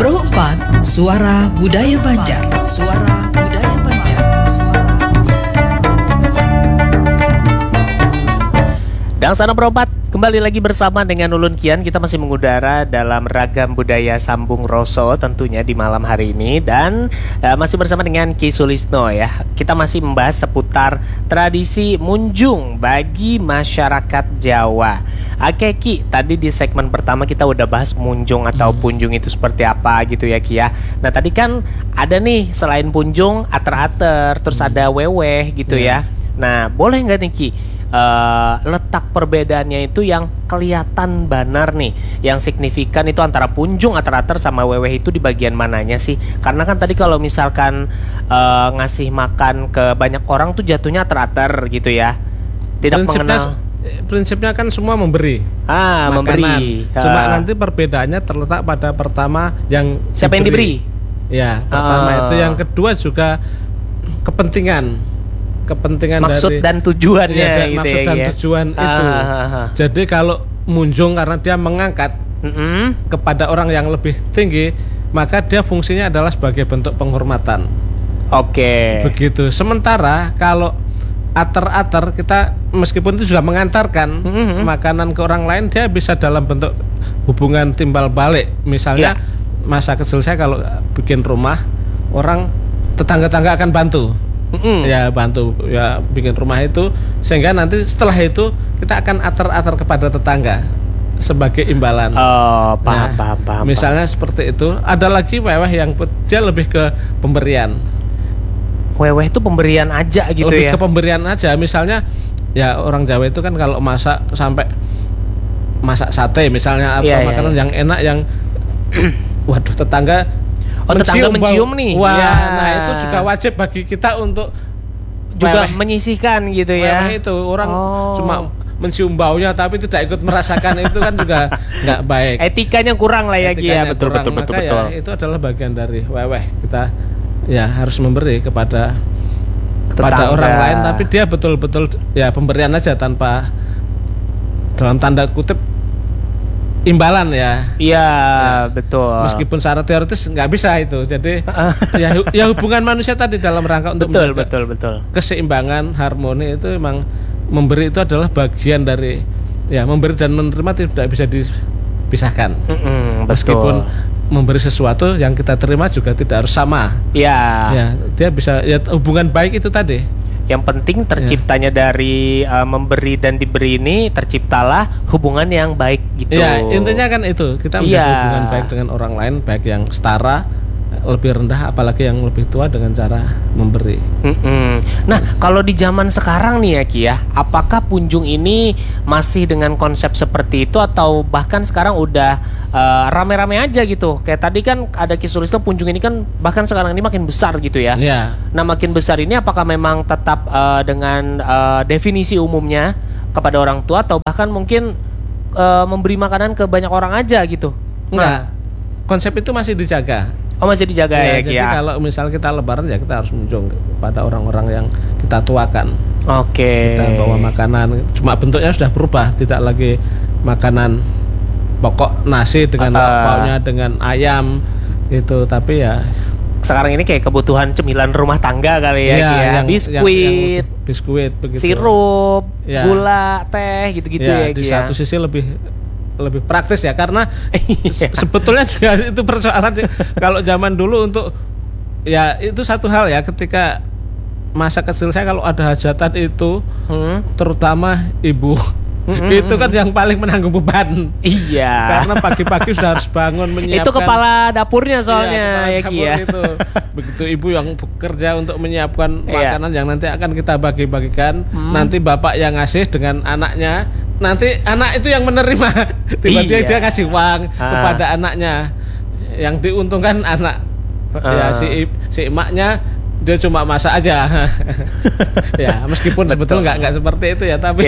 Pro 4 Suara Budaya Banjar. Suara Budaya Banjar. Dangsana Pro 4 kembali lagi bersama dengan Ulun Kian. Kita masih mengudara dalam ragam budaya sambung Roso tentunya di malam hari ini. Dan masih bersama dengan Ki Sulisno ya. Kita masih membahas seputar tradisi munjung bagi masyarakat Jawa. Oke Ki, tadi di segmen pertama kita udah bahas munjung atau punjung itu seperti apa gitu ya Ki ya. Nah tadi kan ada nih selain punjung ater-ater, terus ada weweh gitu ya. Nah boleh nggak nih Ki letak perbedaannya itu yang kelihatan banar nih, yang signifikan itu antara punjung ater-ater sama weweh itu di bagian mananya sih? Karena kan tadi kalau misalkan ngasih makan ke banyak orang tuh jatuhnya ater-ater gitu ya, tidak mengenal. Prinsipnya kan semua memberi makanan. Memberi. Cuma nanti perbedaannya terletak pada pertama yang siapa yang diberi? Ya, pertama itu, yang kedua juga kepentingan maksud dari, dan tujuannya ya, gitu maksud ya, dan ya. tujuan itu. Jadi kalau munjung karena dia mengangkat kepada orang yang lebih tinggi, maka dia fungsinya adalah sebagai bentuk penghormatan. Oke. Begitu. Sementara kalau ater-ater kita meskipun itu juga mengantarkan makanan ke orang lain, dia bisa dalam bentuk hubungan timbal balik. Misalnya masa kecil saya kalau bikin rumah, orang tetangga-tangga akan bantu. Ya bantu ya bikin rumah itu, sehingga nanti setelah itu kita akan ater-ater kepada tetangga sebagai imbalan. Paham. Misalnya seperti itu. Ada lagi weweh yang dia lebih ke pemberian. Weweh itu pemberian aja gitu lebih ya. Ke pemberian aja. Misalnya ya orang Jawa itu kan kalau masak sampai masak sate misalnya atau makanan yang enak yang waduh tetangga mencium nih. Wah, nah itu juga wajib bagi kita untuk juga menyisihkan gitu ya. Itu orang cuma mencium baunya tapi tidak ikut merasakan itu kan juga nggak baik. Etikanya kurang lah ya Ki ya. Betul. Ya, itu adalah bagian dari weweh. Kita ya harus memberi kepada orang lain, tapi dia betul-betul ya pemberian aja tanpa dalam tanda kutip imbalan ya. Iya, betul. Meskipun secara teoritis nggak bisa itu. Jadi ya hubungan manusia tadi dalam rangka untuk betul. keseimbangan, harmoni itu memang memberi itu adalah bagian dari ya memberi dan menerima tidak bisa dipisahkan. Meskipun memberi sesuatu yang kita terima juga tidak harus sama. Iya. Ya, dia bisa ya hubungan baik itu tadi. Yang penting terciptanya dari memberi dan diberi ini terciptalah hubungan yang baik gitu. Ya, intinya kan itu. Kita menjaga hubungan baik dengan orang lain, baik yang setara, lebih rendah, apalagi yang lebih tua dengan cara memberi. Nah, kalau di zaman sekarang nih ya Ki ya, apakah punjung ini masih dengan konsep seperti itu atau bahkan sekarang udah rame-rame aja gitu? Kayak tadi kan ada Ki Sulisno, punjung ini kan bahkan sekarang ini makin besar gitu ya. Nah, makin besar ini apakah memang tetap dengan definisi umumnya kepada orang tua atau bahkan mungkin memberi makanan ke banyak orang aja gitu? Enggak. Konsep itu masih dijaga. Masih dijaga ya Ki jadi ya. kalau misal kita lebaran ya kita harus munjung kepada orang-orang yang kita tuakan. Oke. Kita bawa makanan, cuma bentuknya sudah berubah, tidak lagi makanan pokok nasi dengan lauknya dengan ayam itu, tapi ya sekarang ini kayak kebutuhan cemilan rumah tangga kali ya, Ki ya. Biskuit, biskuit begitu. Sirup, gula, teh gitu-gitu ya Di Ki satu sisi lebih praktis ya, karena sebetulnya juga itu persoalan kalau zaman dulu untuk ya itu satu hal ya, ketika masa kecil saya kalau ada hajatan itu terutama ibu itu kan yang paling menanggung beban. Iya. Karena pagi-pagi sudah harus bangun menyiapkan. Itu kepala dapurnya soalnya ya Ki ya. Itu. Begitu ibu yang bekerja untuk menyiapkan makanan yang nanti akan kita bagi-bagikan, nanti bapak yang ngasih dengan anaknya. Nanti anak itu yang menerima, tiba-tiba dia kasih uang kepada anaknya, yang diuntungkan anak. Ya si emaknya dia cuma masak aja. Ya meskipun sebetulnya nggak seperti itu ya, tapi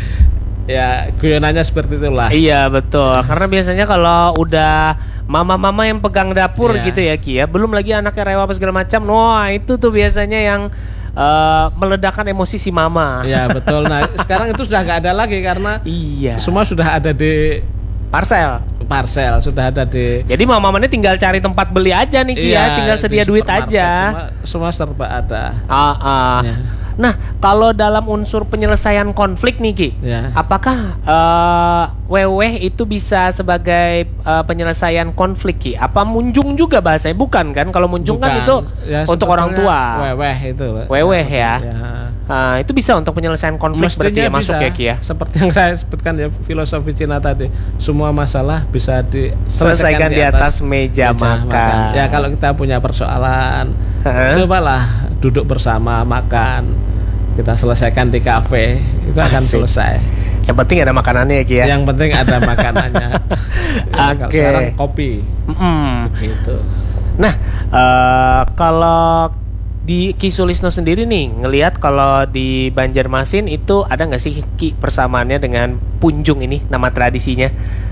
ya guyonannya seperti itulah. Iya betul. Karena biasanya kalau udah mama-mama yang pegang dapur gitu ya Ki ya, belum lagi anaknya rewel apa segala macam. Wah itu tuh biasanya yang meledakkan emosi si mama. Ya betul. Nah sekarang itu sudah nggak ada lagi karena semua sudah ada di Parsel sudah ada di. Jadi mama ini tinggal cari tempat beli aja nih Ki ya, tinggal sedia duit aja. Semua serba ada. Ya. Nah, kalau dalam unsur penyelesaian konflik nih Ki, apakah weweh itu bisa sebagai penyelesaian konflik Ki? Apa munjung juga bahasanya? Bukan kan? Kalau munjung kan itu untuk orang tua. Weweh itu. Weweh ya. Itu bisa untuk penyelesaian konflik. Mestinya berarti ya masuk ya Ki ya. Seperti yang saya sebutkan ya, filosofi Cina tadi, semua masalah bisa diselesaikan di atas meja makan. Ya kalau kita punya persoalan, cobalah duduk bersama makan, kita selesaikan di kafe, itu akan selesai. Yang penting ada makanannya ya Ki ya. Yang penting ada makanannya. Kalau sekarang kopi. Gitu. Nah, kalau di Ki Sulisno sendiri nih ngelihat kalau di Banjarmasin itu ada nggak sih Ki persamaannya dengan Punjung ini, nama tradisinya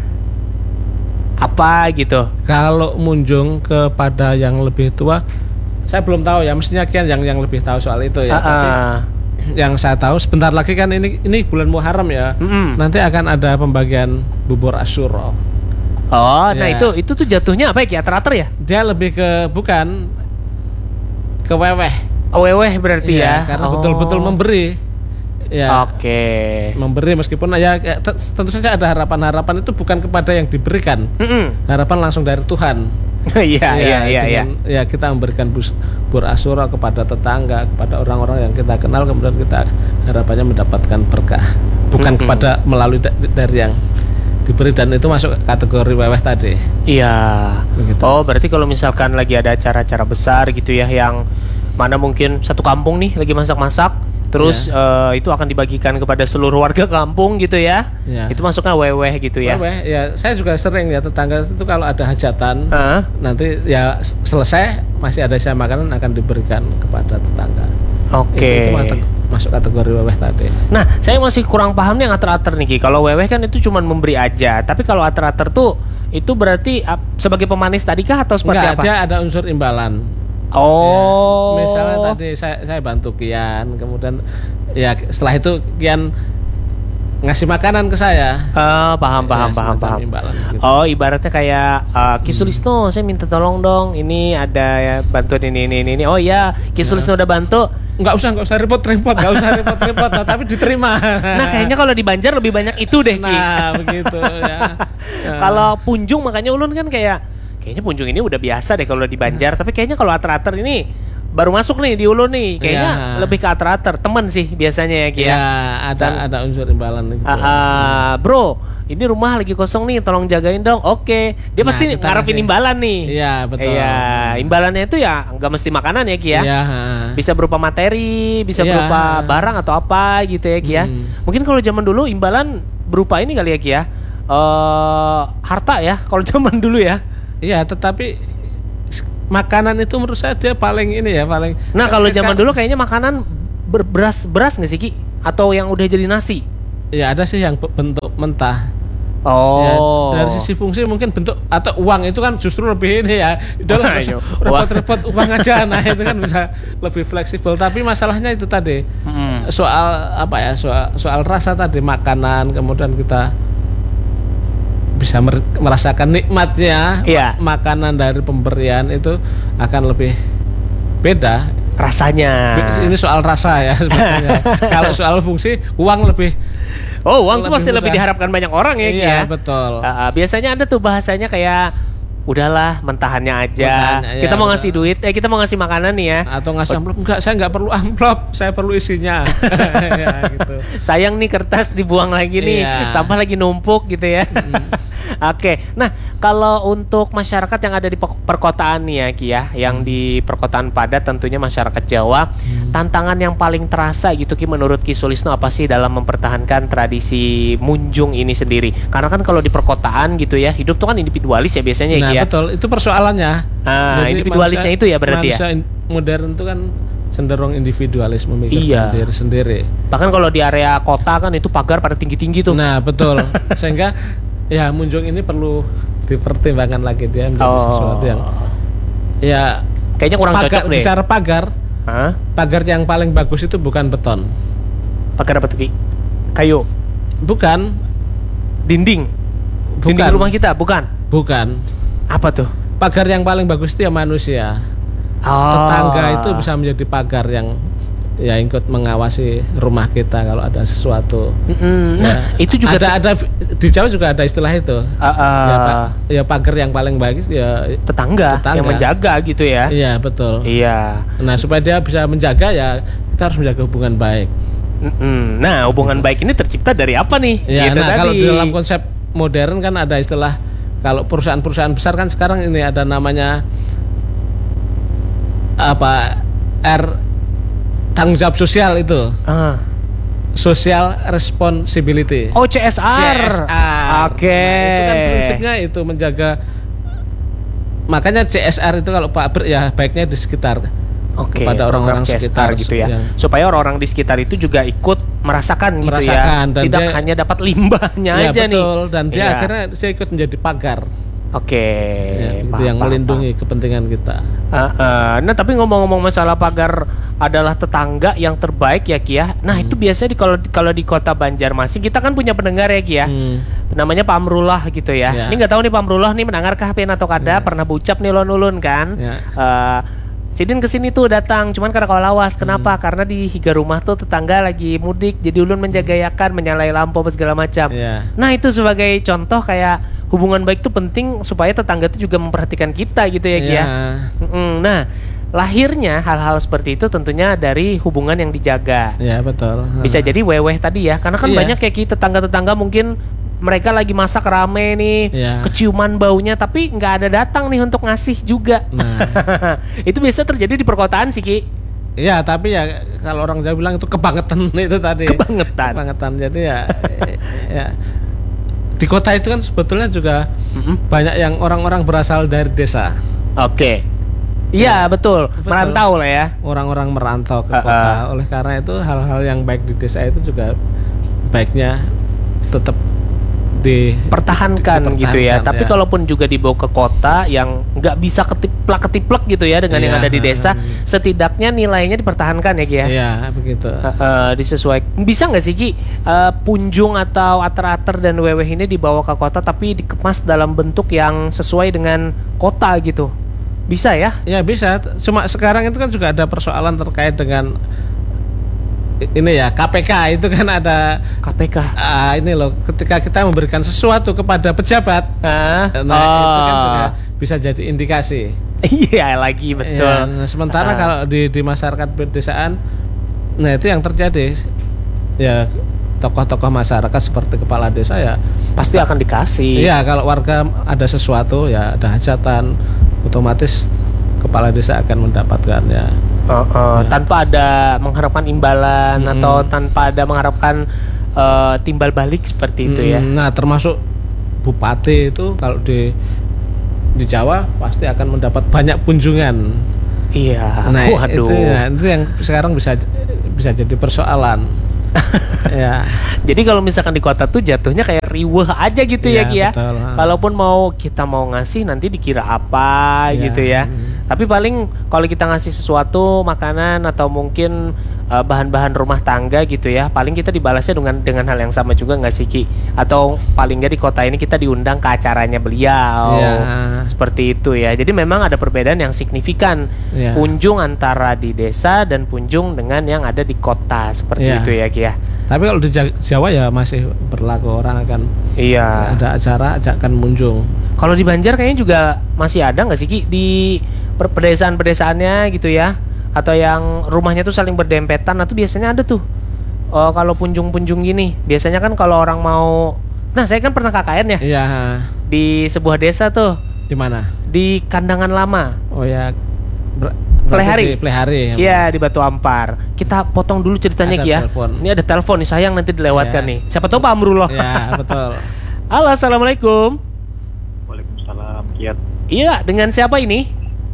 apa gitu? Kalau Munjung kepada yang lebih tua, saya belum tahu ya, mestinya Kian yang lebih tahu soal itu ya. Tapi yang saya tahu sebentar lagi kan ini bulan Muharram ya, nanti akan ada pembagian bubur Asyura. Nah itu tuh jatuhnya apa ya Ki? Ater-ater ya? Dia lebih ke bukan ke weweh. Weweh berarti ya. Karena betul-betul memberi. Ya. Memberi meskipun ya tentu saja ada harapan-harapan itu bukan kepada yang diberikan. Harapan langsung dari Tuhan. Iya. Ya kita memberikan bubur Asyura kepada tetangga, kepada orang-orang yang kita kenal, kemudian kita harapannya mendapatkan berkah. Bukan kepada melalui dari yang diberi, dan itu masuk kategori weweh tadi. Iya. Begitu. Berarti kalau misalkan lagi ada acara-acara besar gitu ya, yang mana mungkin satu kampung nih lagi masak-masak, terus itu akan dibagikan kepada seluruh warga kampung gitu ya. Itu masuknya weweh gitu ya. Weweh, ya saya juga sering ya, tetangga itu kalau ada hajatan, nanti ya selesai masih ada sisa makanan akan diberikan kepada tetangga. Itu masuk kategori weweh tadi. Nah, saya masih kurang paham nih yang ater-ater nih Ki. Kalau weweh kan itu cuma memberi aja, tapi kalau ater-ater tuh itu berarti sebagai pemanis tadi kah atau seperti apa? Enggak, ada unsur imbalan. Misalnya tadi saya bantu Kian, kemudian ya setelah itu Kian ngasih makanan ke saya. Paham. Gitu. Ibaratnya kayak Ki Sulisno, saya minta tolong dong, ini ada ya bantuan ini. Oh ya, Ki Sulisno udah bantu. Enggak usah repot-repot, tapi diterima. Nah, kayaknya kalau di Banjar lebih banyak itu deh Ki. Nah, begitu ya. Kalau Punjung, makanya ulun kan kayaknya Punjung ini udah biasa deh kalau di Banjar, tapi kayaknya kalau ater-ater ini baru masuk nih di ulun nih, kayaknya lebih ke ater-ater, temen sih biasanya ya Ki ya. Ada unsur imbalan gitu. Bro, ini rumah lagi kosong nih, tolong jagain dong. Oke, dia pasti ngarepin imbalan nih. Iya, betul. Iya, imbalannya itu ya nggak mesti makanan ya Ki ya. Bisa berupa materi, bisa berupa barang atau apa gitu ya Ki ya. Mungkin kalau zaman dulu imbalan berupa ini kali ya Ki ya. Harta ya kalau zaman dulu ya. Iya, tetapi makanan itu menurut saya dia paling ini ya, paling. Nah, kalau zaman dulu kayaknya makanan beras nggak sih Ki? Atau yang udah jadi nasi? Ya ada sih yang bentuk mentah. Ya, dari sisi fungsi mungkin bentuk atau uang itu kan justru lebih ini ya. Udah repot-repot uang aja, nah itu kan bisa lebih fleksibel. Tapi masalahnya itu tadi soal apa ya? Soal rasa tadi, makanan, kemudian kita bisa merasakan nikmatnya makanan dari pemberian itu akan lebih beda rasanya. Ini soal rasa ya sebetulnya. Kalau soal fungsi, uang lebih. Uang tuh pasti lebih diharapkan banyak orang ya. Iya, betul. Biasanya ada tuh bahasanya kayak udahlah mentahannya aja. Kita mau ngasih duit, kita mau ngasih makanan nih ya. Atau ngasih amplop, enggak, saya enggak perlu amplop, saya perlu isinya. Ya, gitu. Sayang nih kertas dibuang lagi nih, sampah lagi numpuk gitu ya. Oke, nah kalau untuk masyarakat yang ada di perkotaan nih ya Ki ya, yang di perkotaan padat tentunya masyarakat Jawa, tantangan yang paling terasa gitu Ki menurut Ki Sulisno apa sih dalam mempertahankan tradisi munjung ini sendiri? Karena kan kalau di perkotaan gitu ya, hidup tuh kan individualis ya biasanya ya Ki ya. Betul, itu persoalannya. Individualisnya itu ya berarti ya. Modern itu kan cenderung individualis, memikirkan diri sendiri. Bahkan kalau di area kota kan itu pagar pada tinggi-tinggi tuh. Nah, betul. Sehingga ya munjung ini perlu dipertimbangkan lagi, dia menjadi sesuatu yang ya kayaknya kurang cocok deh. Bicara pagar yang paling bagus itu bukan beton. Pagar apa tuh Ki? Kayu? Bukan. Dinding? Dinding rumah kita, bukan? Bukan. Apa tuh? Pagar yang paling bagus itu ya manusia. Oh. Tetangga itu bisa menjadi pagar yang ya ikut mengawasi rumah kita kalau ada sesuatu. Nah, itu juga ada di Jawa juga ada istilah itu. Ya pagar yang paling bagus ya tetangga yang menjaga gitu ya. Iya, betul. Iya. Nah, supaya dia bisa menjaga ya kita harus menjaga hubungan baik. Nah, hubungan baik ini tercipta dari apa nih? Ya, gitu nah, tadi. kalau di dalam konsep modern kan ada istilah, kalau perusahaan-perusahaan besar kan sekarang ini ada namanya tanggung jawab sosial itu. Social responsibility. Oh, CSR. Oke. Nah, itu kan prinsipnya itu menjaga. Makanya CSR itu kalau Pak ya baiknya di sekitar. Kepada orang-orang sekitar gitu ya. Supaya orang-orang di sekitar itu juga ikut merasakan gitu ya. Dan tidak hanya dapat limbahnya aja betul, nih. Dan dia akhirnya dia ikut menjadi pagar. Itu yang melindungi kepentingan kita. Nah, tapi ngomong-ngomong masalah pagar adalah tetangga yang terbaik ya Ki ya. Nah, itu biasanya kalau di kota Banjarmasin kita kan punya pendengar ya Ki ya. Namanya Pak Amrullah gitu ya. Ini nggak tahu nih Pak Amrullah nih mendengarkah Pen atau kada, pernah bucap nih ulun kan. Sidin kesini tuh datang, cuman karena kalau lawas. Kenapa? Karena di higa rumah tuh tetangga lagi mudik, jadi ulun menjagayakan, menyalai lampu apa segala macam. Nah, itu sebagai contoh kayak hubungan baik itu penting supaya tetangga itu juga memperhatikan kita gitu ya Ki ya. Nah, lahirnya hal-hal seperti itu tentunya dari hubungan yang dijaga. Iya, betul. Bisa jadi weweh tadi ya, karena kan banyak kayak Ki tetangga-tetangga mungkin mereka lagi masak rame nih, keciuman baunya, tapi nggak ada datang nih untuk ngasih juga. Nah. Itu biasa terjadi di perkotaan sih Ki. Iya, tapi ya kalau orang Jawa bilang itu kebangetan itu tadi. Kebangetan. Jadi ya di kota itu kan sebetulnya juga banyak yang orang-orang berasal dari desa. Iya, betul. Merantau lah ya. Orang-orang merantau ke kota. Oleh karena itu hal-hal yang baik di desa itu juga baiknya tetap dipertahankan gitu ya. Tapi kalaupun juga dibawa ke kota yang nggak bisa ketiplak gitu ya dengan yang ada di desa, setidaknya nilainya dipertahankan ya Ki ya. Iya, begitu. Disesuaikan. Bisa nggak sih Ki punjung atau ater-ater dan weweh ini dibawa ke kota tapi dikemas dalam bentuk yang sesuai dengan kota gitu? Bisa ya? Ya bisa. Cuma sekarang itu kan juga ada persoalan terkait dengan ini ya, KPK itu kan ada KPK. Ini loh, ketika kita memberikan sesuatu kepada pejabat, itu kan juga bisa jadi indikasi. Iya lagi, betul. Nah, sementara kalau di masyarakat pedesaan, nah itu yang terjadi ya, tokoh-tokoh masyarakat seperti kepala desa ya pasti akan dikasih. Iya, kalau warga ada sesuatu ya, ada hajatan, otomatis kepala desa akan mendapatkannya. Tanpa ada mengharapkan imbalan atau tanpa ada mengharapkan timbal balik seperti itu ya. Nah, termasuk bupati itu kalau di Jawa pasti akan mendapat banyak kunjungan. Iya. Nah, itu yang sekarang bisa jadi persoalan. Ya. Jadi kalau misalkan di kota tuh jatuhnya kayak riweh aja gitu ya Ki ya. Kalaupun kita mau ngasih nanti dikira apa gitu ya. Tapi paling kalau kita ngasih sesuatu makanan atau mungkin bahan-bahan rumah tangga gitu ya, paling kita dibalasnya dengan hal yang sama juga nggak sih Ki? Atau paling nggak di kota ini kita diundang ke acaranya beliau. Seperti itu ya. Jadi memang ada perbedaan yang signifikan punjung antara di desa dan punjung dengan yang ada di kota seperti itu ya Ki ya. Tapi kalau di Jawa ya masih berlaku, orang akan ada acara ajakkan munjung. Kalau di Banjar kayaknya juga masih ada nggak sih Ki di pedesaan-pedesaannya gitu ya, atau yang rumahnya tuh saling berdempetan, atau biasanya ada tuh kalau punjung-punjung gini. Biasanya kan kalau orang mau, nah saya kan pernah KKN ya. Iya. Di sebuah desa tuh. Di mana? Di Kandangan Lama. Oh ya. Plehari. Iya, di Batu Ampar. Kita potong dulu ceritanya Ki ya. Ini ada telepon nih, sayang nanti dilewatkan nih. Siapa tahu Pak Amrullah. Iya, betul. Halo, assalamualaikum. Waalaikumsalam, Kiat. Iya, dengan siapa ini?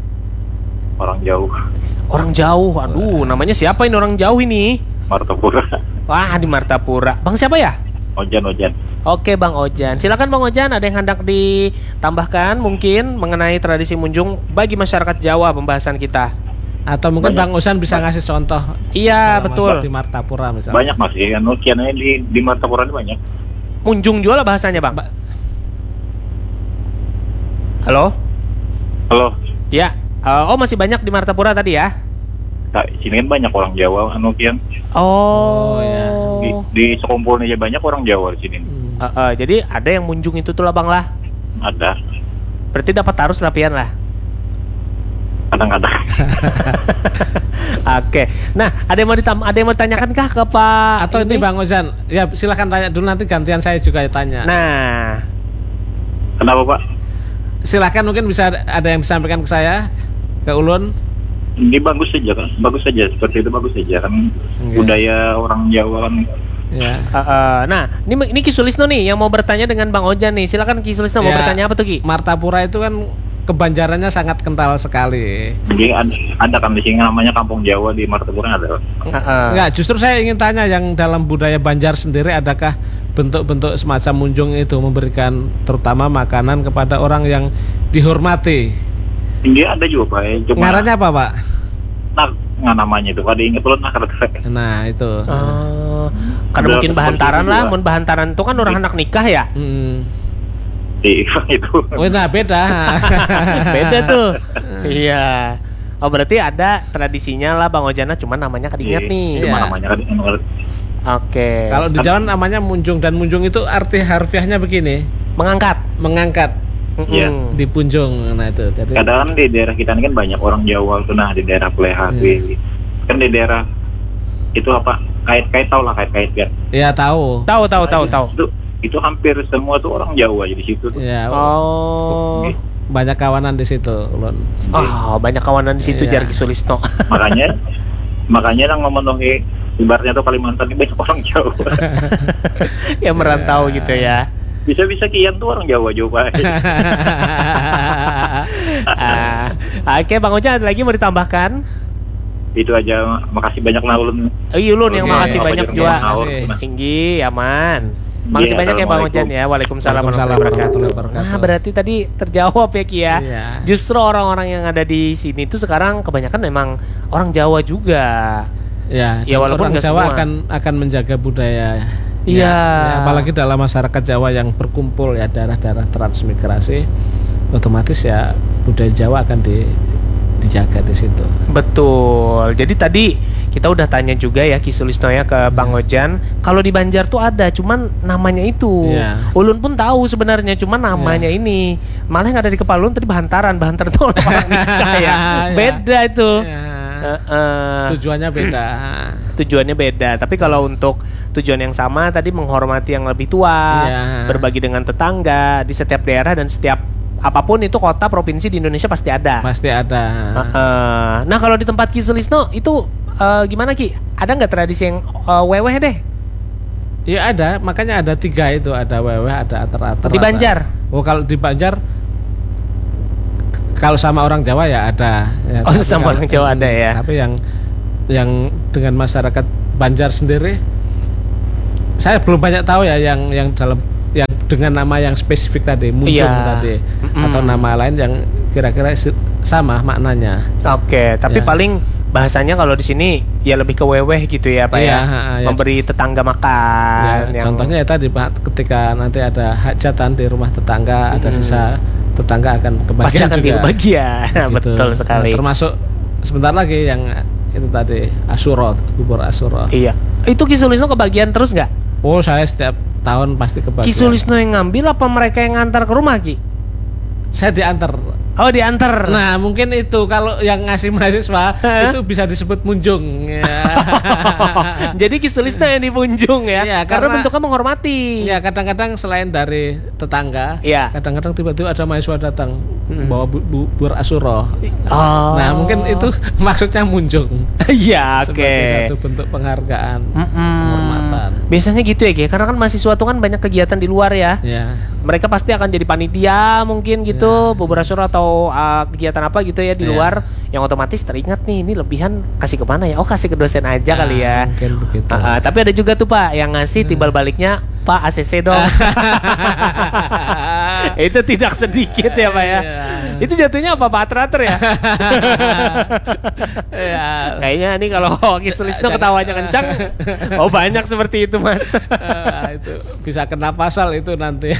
Orang jauh. Orang jauh, aduh, namanya siapa ini orang jauh ini? Martapura. Wah, di Martapura. Bang siapa ya? Ojan. Oke Bang Ojan, silakan Bang Ojan. Ada yang hendak ditambahkan mungkin mengenai tradisi munjung bagi masyarakat Jawa pembahasan kita? Atau mungkin Bang Ojan bisa ngasih contoh? Iya betul. Di Martapura misalnya. Banyak Mas, kiannya di Martapura ini banyak. Munjung juga lah bahasanya Bang. Halo? Halo. Ya. Oh masih banyak di Martapura tadi ya? Nah, sini kan banyak orang Jawa, Kian. Oh, ya. Di sekumpulnya aja banyak orang Jawa di sini. Jadi ada yang munjung itu tuh lah bang lah. Ada. Berarti dapat tarus lapian lah. Kadang-kadang. Oke. Nah, ada yang mau ditanyakan kah ke Pak? Atau ini Bang Ozan, ya silahkan tanya dulu, nanti gantian saya juga tanya. Nah, Kenapa Pak? Silahkan, mungkin bisa ada yang disampaikan ke saya, ke Ulun. Ini bagus saja kan? Bagus saja, seperti itu bagus saja kan. Iya. Budaya orang Jawa kan. Ya. nah, ini Ki Sulisno nih yang mau bertanya dengan Bang Ojan nih. Silakan Ki Sulisno mau Ya, bertanya apa tuh Ki? Martapura itu kan kebanjarannya sangat kental sekali. Jadi ada kan di sini namanya Kampung Jawa di Martapura ada. Enggak, justru saya ingin tanya, yang dalam budaya Banjar sendiri adakah bentuk-bentuk semacam munjung itu, memberikan terutama makanan kepada orang yang dihormati? Ini ada juga Pak. Cuma Ngarannya apa, Pak? nggak namanya itu. Ada inget ulun nah Nah, itu. Karena Udah mungkin seperti bahantaran itu lah, juga. mun bahantaran itu kan orang anak nikah ya. itu. Oh, nah beda. Beda tuh. Iya. Oh berarti ada tradisinya lah Bang Ojana, cuman namanya kadingat nih. Cuma Iya. namanya kan Oke. Kalau di Jawa namanya munjung, dan munjung itu arti harfiahnya begini, Mengangkat. mengangkat, Iya. dipunjung. Nah, itu. Jadi kadang di daerah kita ini kan banyak orang Jawa tuh, nah di daerah Plehawi kan di daerah itu apa kait-kait tau lah kait-kait kan ya tahu. Tahu. itu hampir semua tuh orang Jawa jadi situ tuh. Ya, Oh. banyak kawanan di situ, Ulun. Oh, banyak kawanan di situ Iya. Jarki Sulisno. makanya yang memenuhi ibaratnya tuh Kalimantan ini banyak orang Jawa. Yang merantau gitu ya. Bisa-bisa Kian tuh orang Jawa Pak. Oke, Bang Ojan ada lagi mau ditambahkan? Itu aja, makasih banyak lah ulun. Iya Ulun yang Oke, makasih apa banyak aja juga. Makasih. Tinggi, aman. Makasih Iya, banyak ya Bang Ojan Assalamualaikum. ya. Waalaikumsalam Waalaikumsalam warahmatullahi warahmatullahi wabarakatuh. Nah, wabarakatuh. berarti tadi terjawab ya Ki ya. Iya. Justru orang-orang yang ada di sini tuh sekarang kebanyakan memang orang Jawa juga. Ya, Ya, dan walaupun orang nggak Jawa semua. akan menjaga budaya. Iya. Ya, apalagi dalam masyarakat Jawa yang berkumpul ya, daerah-daerah transmigrasi, otomatis ya budaya Jawa akan dijaga di situ. Betul. Jadi tadi kita udah tanya juga ya Ki Sulisno ya ke Bang Ojan. Kalau di Banjar tuh ada, cuman namanya itu. Iya. Ulun pun tahu sebenarnya, cuman namanya ini. Malah yang ada di kepala Ulun tadi bahantaran. Bahantaran tuh orang nikah ya. Iya. Beda itu. Ya, Heeh. tujuannya beda. Tujuannya beda. Tapi kalau untuk tujuan yang sama tadi, menghormati yang lebih tua, Iya. berbagi dengan tetangga di setiap daerah dan setiap apapun itu kota provinsi di Indonesia pasti ada. Pasti ada. Nah kalau di tempat Ki Sulisno itu gimana Ki? Ada nggak tradisi yang weweh deh? Ya ada, makanya ada 3 itu, ada weweh, ada ater-ater. Di Banjar? Oh, kalau di Banjar, kalau sama orang Jawa ya ada. Ya, Oh, tapi sama kalau- orang Jawa ada ya. Tapi yang dengan masyarakat Banjar sendiri, saya belum banyak tahu ya yang dengan nama yang spesifik tadi, munjung Iya. tadi, atau nama lain yang kira-kira sama maknanya. Oke, tapi Ya. paling bahasanya kalau di sini ya lebih ke weweh gitu ya Pak Iya, ya. ya. Memberi tetangga makan. Ya, contohnya ya tadi Pak, ketika nanti ada hajatan di rumah tetangga, ada sisa tetangga akan kebagian pasti akan juga. dibagian. Gitu. Betul sekali. Nah, termasuk sebentar lagi yang itu tadi Asyura, bubur Asyura. Iya. Itu Ki Sulisno kebagian terus nggak? Oh, saya setiap tahun pasti kebagian. Ki Sulisno yang ngambil apa mereka yang ngantar ke rumah Ki? Saya diantar. Oh diantar. Nah, mungkin itu kalau yang ngasih mahasiswa itu bisa disebut munjung. Ya. Jadi Ki Sulisno yang dipunjung ya. Iya, karena karena- bentuknya menghormati. Ya, kadang-kadang selain dari tetangga, Iya. kadang-kadang tiba-tiba ada mahasiswa datang bawa bubur Asyura. Oh. Nah, mungkin itu maksudnya munjung. Iya, oke. Sebagai satu bentuk penghargaan, penghormatan. Biasanya gitu ya, Ki. Karena kan mahasiswa tuh kan banyak kegiatan di luar ya. Ya. Mereka pasti akan jadi panitia mungkin gitu, bubur asyura atau kegiatan apa gitu ya di Iya. luar, yang otomatis teringat nih, ini lebihan kasih ke mana ya? Oh, kasih ke dosen aja kali ya. Mungkin begitu. Tapi ada juga tuh Pak yang ngasih timbal baliknya, Pak ACC dong. Itu tidak sedikit ya Pak ya. Iya. Itu jatuhnya apa Pak Atrater ya? Ya. Kayaknya nih kalau Ki Sulisno ketawanya kencang, oh banyak seperti itu Mas. Itu bisa kena pasal itu nanti.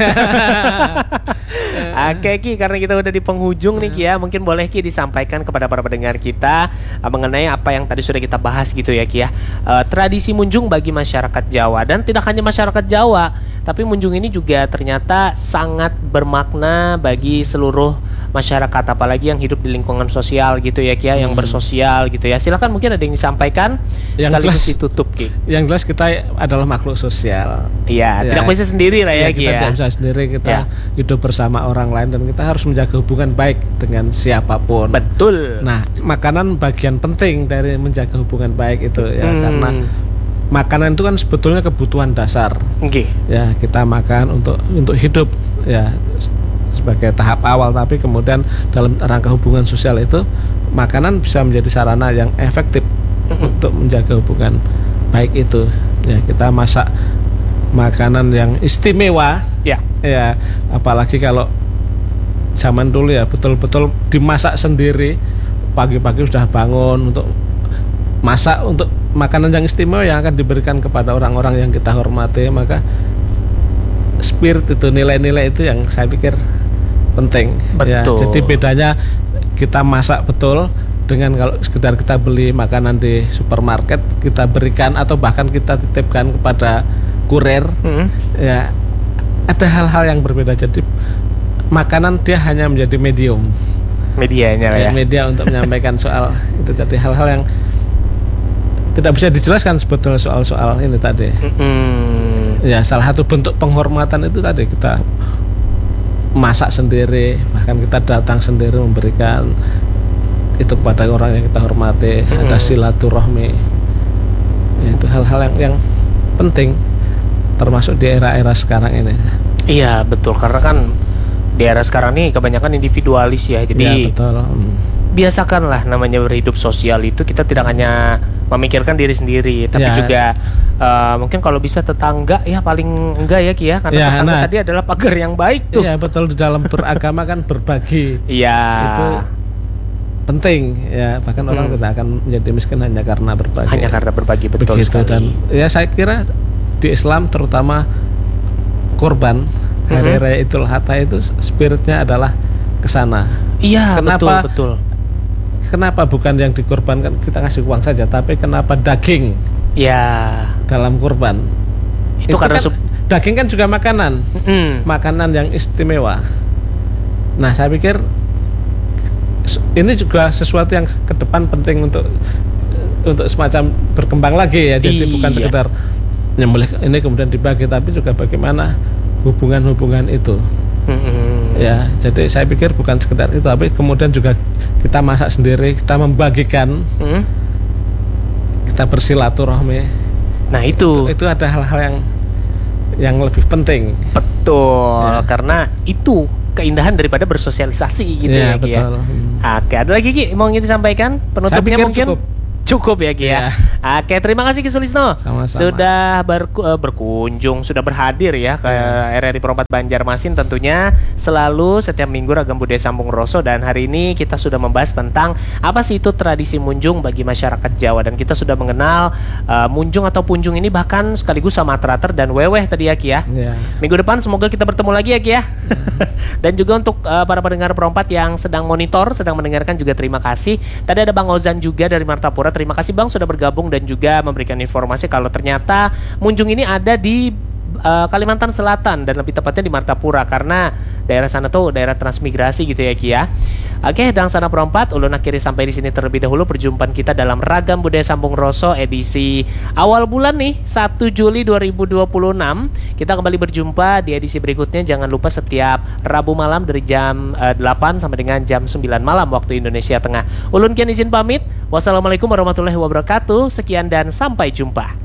Oke Ki, karena kita udah di penghujung nih Ki ya, mungkin boleh Ki disampaikan kepada para pendengar kita mengenai apa yang tadi sudah kita bahas gitu ya Ki ya. Tradisi munjung bagi masyarakat Jawa, dan tidak hanya masyarakat Jawa, tapi munjung ini juga ternyata sangat bermakna bagi seluruh masyarakat, apalagi yang hidup di lingkungan sosial gitu ya Ki ya, yang bersosial gitu ya. Silakan, mungkin ada yang disampaikan Yang sekaligus jelas- ditutup Ki. Yang jelas kita adalah makhluk sosial. Iya, Ya. tidak bisa sendiri lah ya Ki Kita ya. tidak bisa sendiri, kita Ya. hidup bersama orang lain dan kita harus menjaga hubungan baik dengan siapapun. Betul. Nah, makanan bagian penting dari menjaga hubungan baik itu ya, karena makanan itu kan sebetulnya kebutuhan dasar. Oke. Ya, kita makan untuk hidup ya sebagai tahap awal, tapi kemudian dalam rangka hubungan sosial itu makanan bisa menjadi sarana yang efektif untuk menjaga hubungan baik itu. Ya, kita masak makanan yang istimewa. Ya. Ya, apalagi kalau zaman dulu ya betul-betul dimasak sendiri, pagi-pagi sudah bangun untuk masak untuk makanan yang istimewa yang akan diberikan kepada orang-orang yang kita hormati, maka spirit itu, nilai-nilai itu yang saya pikir penting. Ya, Betul. jadi bedanya kita masak betul dengan kalau sekedar kita beli makanan di supermarket, kita berikan atau bahkan kita titipkan kepada kurir. Ya, ada hal-hal yang berbeda. Jadi makanan dia hanya menjadi medium, Medianya lah ya. media untuk menyampaikan soal itu tadi, hal-hal yang tidak bisa dijelaskan sebetulnya soal-soal ini tadi. Ya, salah satu bentuk penghormatan itu tadi kita masak sendiri, bahkan kita datang sendiri memberikan itu kepada orang yang kita hormati. Ada silaturahmi. Ya, itu hal-hal yang penting termasuk di era-era sekarang ini. Iya betul, karena kan di era sekarang nih kebanyakan individualis ya. Ya, Jadi betul. biasakanlah namanya berhidup sosial itu, kita tidak hanya memikirkan diri sendiri, tapi Ya. juga mungkin kalau bisa tetangga ya, paling enggak ya Ki ya, karena Ya, tetangga nah. tadi adalah pagar yang baik tuh. Iya, betul, di dalam beragama kan berbagi. Iya. Itu penting ya, bahkan orang tidak akan menjadi miskin hanya karena berbagi. Hanya karena berbagi, betul Begitu. sekali. Dan ya saya kira di Islam terutama kurban hari raya Idul Adha itu spiritnya adalah ke sana. Iya, Kenapa? betul. Kenapa bukan yang dikorbankan kita ngasih uang saja, tapi kenapa daging Ya. dalam kurban? Itu karena kan, daging kan juga makanan, makanan yang istimewa. Nah, saya pikir ini juga sesuatu yang ke depan penting untuk semacam berkembang lagi ya. Jadi bukan Iya. sekedar nyembelih ini kemudian dibagi, tapi juga bagaimana hubungan-hubungan itu. Ya, jadi saya pikir bukan sekedar itu, tapi kemudian juga kita masak sendiri, kita membagikan, kita bersilaturahmi. Nah itu ada hal-hal yang lebih penting. betul, karena itu keindahan daripada bersosialisasi gitu ya Ki ya. betul. Oke, ada lagi Ki mau ingin disampaikan penutupnya? pikir Mungkin cukup ya Ki ya. Oke, terima kasih Ki Sulisno. Sama-sama. Sudah berkunjung, sudah berhadir ya ke RRI Perompat Banjarmasin, tentunya selalu setiap minggu Ragam Budaya Sambung Roso, dan hari ini kita sudah membahas tentang apa sih itu tradisi munjung bagi masyarakat Jawa, dan kita sudah mengenal munjung atau punjung ini bahkan sekaligus sama Trater dan Weweh tadi ya Ki ya. Ya. Minggu depan semoga kita bertemu lagi ya Ki ya. Dan juga untuk para pendengar Perompat yang sedang monitor, sedang mendengarkan juga terima kasih. Tadi ada Bang Ozan juga dari Martapura. Terima kasih Bang sudah bergabung dan juga memberikan informasi kalau ternyata munjung ini ada di Kalimantan Selatan, dan lebih tepatnya di Martapura, karena daerah sana tuh daerah transmigrasi gitu ya Ki ya. Oke, dan sana Perompat, ulun akhiri sampai di sini terlebih dahulu perjumpaan kita dalam Ragam Budaya Sambung Roso edisi awal bulan nih 1 Juli 2026. Kita kembali berjumpa di edisi berikutnya. Jangan lupa setiap Rabu malam dari jam 8 sampai dengan jam 9 malam waktu Indonesia Tengah. Ulun kian izin pamit. Wassalamualaikum warahmatullahi wabarakatuh. Sekian dan sampai jumpa.